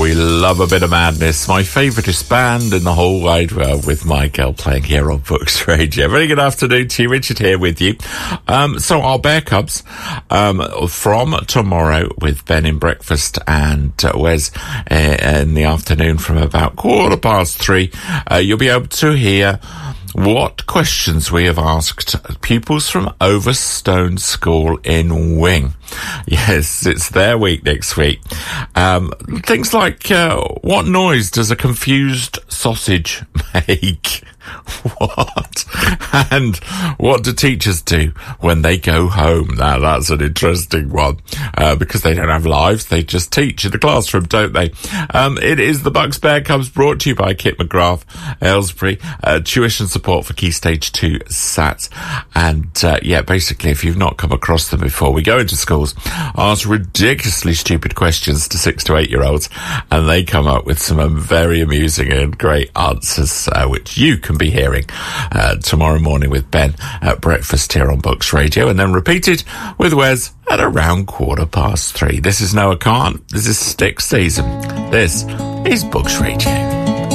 we love a bit of madness. My favouriteest band in the whole wide world, with Michael playing here on Books Radio. Very good afternoon to you, Richard here with you. So our Bear Cubs, from tomorrow with Ben in breakfast and Wes in the afternoon from about 3:15, you'll be able to hear what questions we have asked pupils from Overstone School in Wing. Yes, it's their week next week. Things like, what noise does a confused sausage make? What? And what do teachers do when they go home? Now, that's an interesting one, because they don't have lives. They just teach in the classroom, don't they? It is the Bucks Bear Cubs, brought to you by Kit McGrath, Aylesbury, tuition support for Key Stage 2 SATs. And, basically, if you've not come across them before, we go into schools, ask ridiculously stupid questions to 6 to 8 year olds, and they come up with some very amusing and great answers, which you can be hearing tomorrow morning with Ben at breakfast here on Books Radio, and then repeated with Wes at around 3:15. This is Noah Khan. This is Stick Season. This is Books Radio.